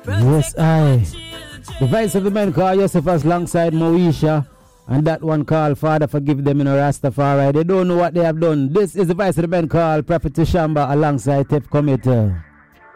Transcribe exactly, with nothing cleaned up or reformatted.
Yes, I. The voice of the men called Josephus alongside Moesha. And that one called Father Forgive Them in a Rastafari. They don't know what they have done. This is the voice of the men called Prophet Shamba alongside Tef Committee.